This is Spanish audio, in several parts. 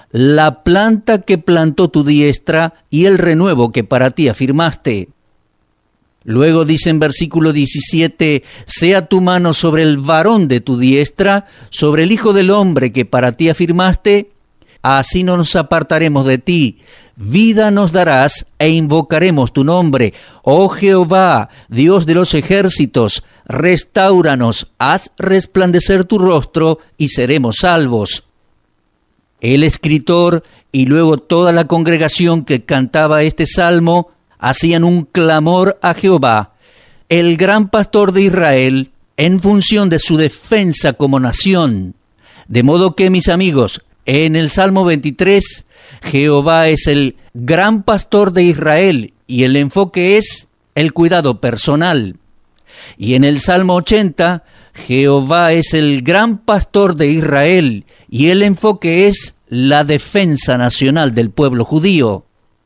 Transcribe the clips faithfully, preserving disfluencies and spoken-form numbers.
la planta que plantó tu diestra y el renuevo que para ti afirmaste. Luego dice en versículo diecisiete, sea tu mano sobre el varón de tu diestra, sobre el Hijo del Hombre que para ti afirmaste, así no nos apartaremos de ti. Vida nos darás e invocaremos tu nombre. Oh Jehová, Dios de los ejércitos, restáuranos, haz resplandecer tu rostro y seremos salvos. El escritor y luego toda la congregación que cantaba este salmo hacían un clamor a Jehová, el gran pastor de Israel, en función de su defensa como nación. De modo que, mis amigos, en el Salmo veintitrés, Jehová es el gran pastor de Israel y el enfoque es el cuidado personal. Y en el Salmo ochenta, Jehová es el gran pastor de Israel y el enfoque es la defensa nacional del pueblo judío.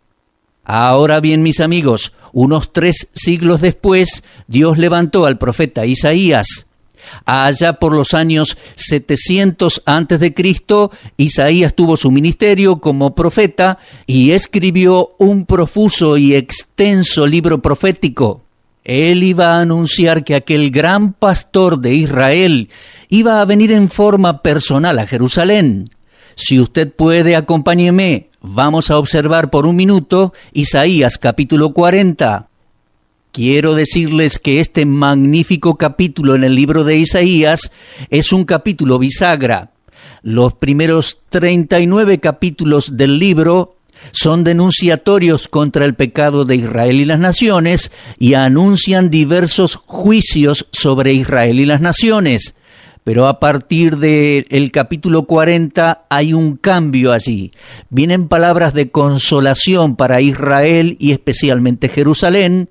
Ahora bien, mis amigos, unos tres siglos después, Dios levantó al profeta Isaías. Allá por los años setecientos antes de Cristo, Isaías tuvo su ministerio como profeta y escribió un profuso y extenso libro profético. Él iba a anunciar que aquel gran pastor de Israel iba a venir en forma personal a Jerusalén. Si usted puede, acompáñeme. Vamos a observar por un minuto Isaías capítulo cuarenta. Quiero decirles que este magnífico capítulo en el libro de Isaías es un capítulo bisagra. Los primeros treinta y nueve capítulos del libro son denunciatorios contra el pecado de Israel y las naciones y anuncian diversos juicios sobre Israel y las naciones. Pero a partir del capítulo cuarenta hay un cambio allí. Vienen palabras de consolación para Israel y especialmente Jerusalén,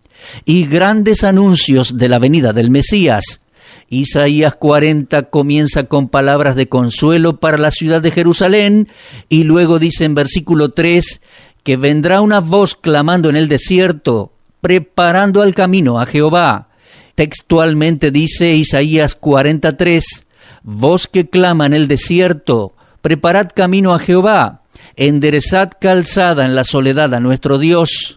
y grandes anuncios de la venida del Mesías. Isaías cuarenta comienza con palabras de consuelo para la ciudad de Jerusalén, y luego dice en versículo tres que vendrá una voz clamando en el desierto, preparando el camino a Jehová. Textualmente dice Isaías cuarenta tres, voz que clama en el desierto, preparad camino a Jehová, enderezad calzada en la soledad a nuestro Dios.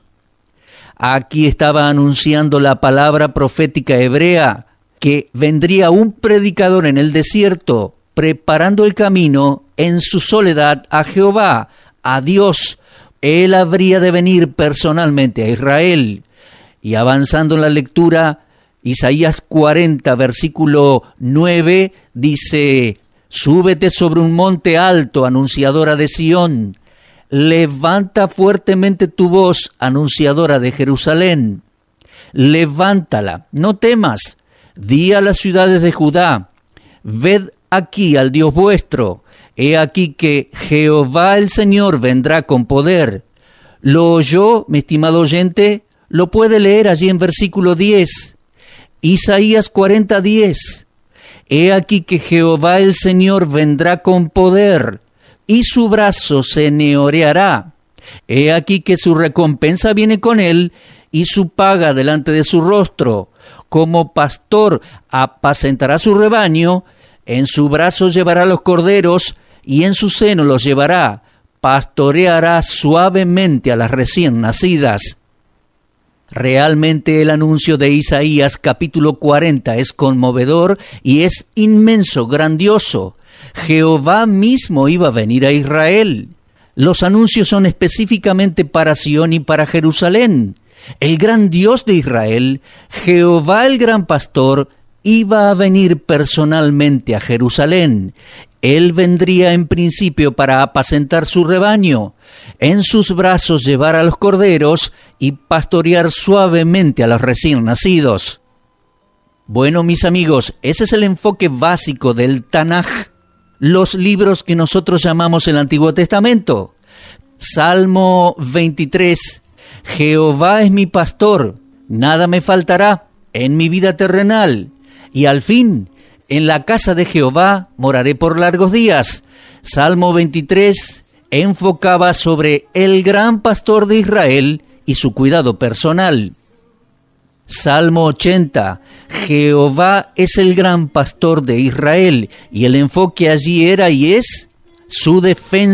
Aquí estaba anunciando la palabra profética hebrea, que vendría un predicador en el desierto, preparando el camino en su soledad a Jehová, a Dios. Él habría de venir personalmente a Israel. Y avanzando en la lectura, Isaías cuarenta, versículo nueve, dice, súbete sobre un monte alto, anunciadora de Sión. Levanta fuertemente tu voz, anunciadora de Jerusalén. Levántala, no temas. Di a las ciudades de Judá, ved aquí al Dios vuestro. He aquí que Jehová el Señor vendrá con poder. ¿Lo oyó, mi estimado oyente? Lo puede leer allí en versículo diez. Isaías cuarenta, diez. He aquí que Jehová el Señor vendrá con poder, y su brazo se enhereará. He aquí que su recompensa viene con él, y su paga delante de su rostro. Como pastor apacentará su rebaño, en su brazo llevará los corderos, y en su seno los llevará. Pastoreará suavemente a las recién nacidas. Realmente el anuncio de Isaías capítulo cuarenta es conmovedor y es inmenso, grandioso. Jehová mismo iba a venir a Israel. Los anuncios son específicamente para Sión y para Jerusalén. El gran Dios de Israel, Jehová el gran pastor, iba a venir personalmente a Jerusalén. Él vendría en principio para apacentar su rebaño, en sus brazos llevar a los corderos y pastorear suavemente a los recién nacidos. Bueno, mis amigos, ese es el enfoque básico del Tanaj, los libros que nosotros llamamos el Antiguo Testamento. Salmo veintitrés, Jehová es mi pastor, nada me faltará en mi vida terrenal, y al fin, en la casa de Jehová moraré por largos días. Salmo veintitrés enfocaba sobre el gran pastor de Israel y su cuidado personal. Salmo ochenta, Jehová es el gran pastor de Israel, y el enfoque allí era y es su defensa